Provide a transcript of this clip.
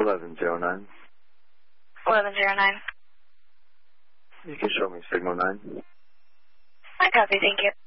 1109. 1109. You can show me signal 9. I copy, thank you.